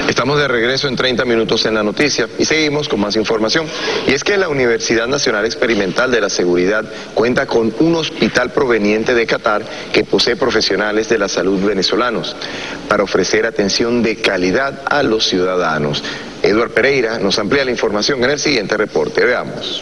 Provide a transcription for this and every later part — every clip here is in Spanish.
Estamos de regreso en 30 minutos en la noticia y seguimos con más información. Y es que la Universidad Nacional Experimental de la Seguridad cuenta con un hospital proveniente de Qatar que posee profesionales de la salud venezolanos para ofrecer atención de calidad a los ciudadanos. Eduard Pereira nos amplía la información en el siguiente reporte. Veamos.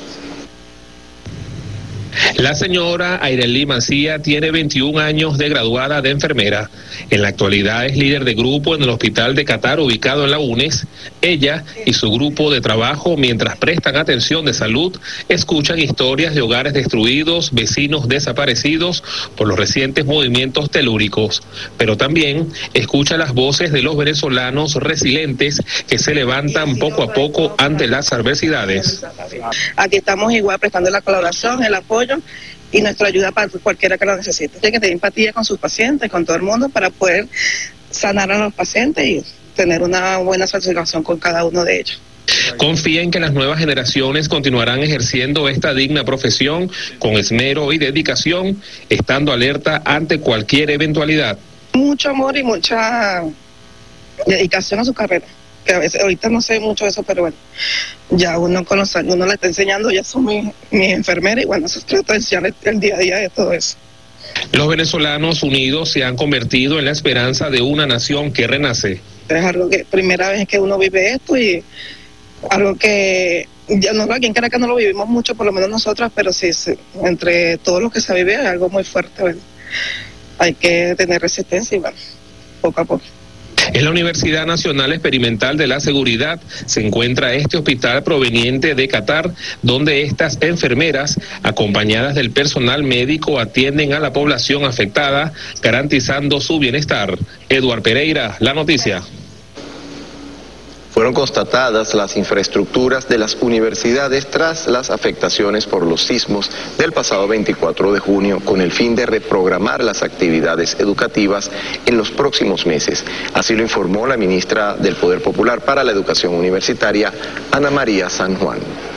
La señora Aireli Mancía tiene 21 años de graduada de enfermera. En la actualidad es líder de grupo en el hospital de Qatar ubicado en la UNES. Ella y su grupo de trabajo, mientras prestan atención de salud, escuchan historias de hogares destruidos, vecinos desaparecidos por los recientes movimientos telúricos. Pero también escucha las voces de los venezolanos resilientes que se levantan poco a poco ante las adversidades. Aquí estamos igual prestando la colaboración, el apoyo y nuestra ayuda para cualquiera que lo necesite. Tiene que tener empatía con sus pacientes, con todo el mundo, para poder sanar a los pacientes y tener una buena satisfacción con cada uno de ellos. Confía en que las nuevas generaciones continuarán ejerciendo esta digna profesión con esmero y dedicación, estando alerta ante cualquier eventualidad. Mucho amor y mucha dedicación a su carrera, que a veces ahorita no sé mucho de eso, pero bueno, ya uno con los años uno le está enseñando, ya son mi enfermera y bueno, se trata de enseñar el día a día de todo eso. Los venezolanos unidos se han convertido en la esperanza de una nación que renace. Es algo que primera vez que uno vive esto y algo que ya no, aquí en Caracas no lo vivimos mucho, por lo menos nosotras, pero sí, entre todos los que se vive es algo muy fuerte. Bueno, hay que tener resistencia y bueno, poco a poco. En la Universidad Nacional Experimental de la Seguridad se encuentra este hospital proveniente de Qatar, donde estas enfermeras, acompañadas del personal médico, atienden a la población afectada, garantizando su bienestar. Eduard Pereira, La Noticia. Fueron constatadas las infraestructuras de las universidades tras las afectaciones por los sismos del pasado 24 de junio con el fin de reprogramar las actividades educativas en los próximos meses. Así lo informó la ministra del Poder Popular para la Educación Universitaria, Ana María San Juan.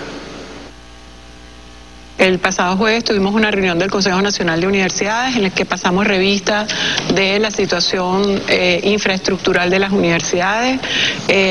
El pasado jueves tuvimos una reunión del Consejo Nacional de Universidades en la que pasamos revista de la situación infraestructural de las universidades.